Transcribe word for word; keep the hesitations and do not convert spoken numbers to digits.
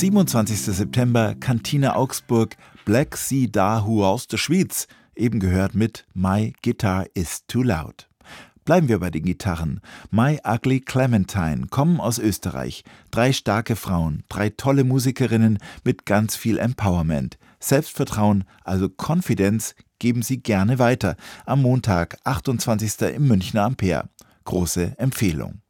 siebenundzwanzigster September, Kantine Augsburg, Black Sea Dahu aus der Schweiz, eben gehört mit My Guitar is Too Loud. Bleiben wir bei den Gitarren. My Ugly Clementine kommen aus Österreich. Drei starke Frauen, drei tolle Musikerinnen mit ganz viel Empowerment. Selbstvertrauen, also Confidence, geben sie gerne weiter. Am Montag, achtundzwanzigster im Münchner Ampere. Große Empfehlung.